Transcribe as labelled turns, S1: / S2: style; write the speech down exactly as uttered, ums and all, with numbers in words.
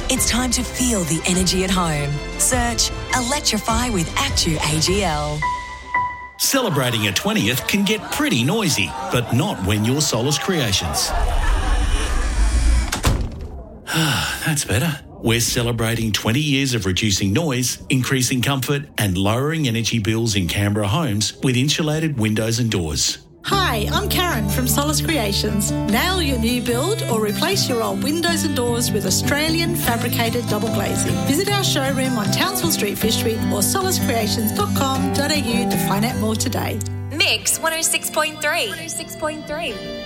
S1: It's time to feel the energy at home. Search Electrify with Actu A G L.
S2: Celebrating a twentieth can get pretty noisy, but not when you're Solus Creations. That's better. We're celebrating twenty years of reducing noise, increasing comfort and lowering energy bills in Canberra homes with insulated windows and doors.
S3: Hi, I'm Karen from Solus Creations. Nail your new build or replace your old windows and doors with Australian fabricated double glazing. Visit our showroom on Townsville Street, Fish Street or solis creations dot com dot a u to find out more today.
S4: Mix one oh six point three. one oh six point three.